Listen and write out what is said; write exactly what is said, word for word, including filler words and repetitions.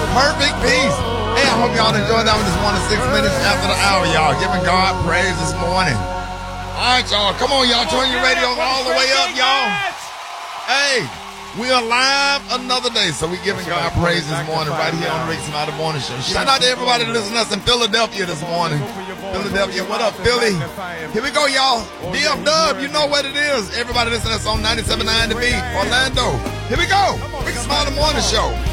Perfect peace. Hey, I hope y'all enjoyed that one. Just one to six minutes after the hour, y'all. Giving God praise this morning. All right, y'all. Come on, y'all. Turn your radios all the way up, y'all. Hey, we are live another day, so we giving God praise this morning right here on the Rick Smiley Morning Show. Shout out to everybody that listens to us in Philadelphia this morning. Philadelphia, what up, Philly? Here we go, y'all. D F Dub, you know what it is. Everybody listening to us on ninety-seven point nine The Beat, Orlando. Here we go. Rick Smiley Morning Show.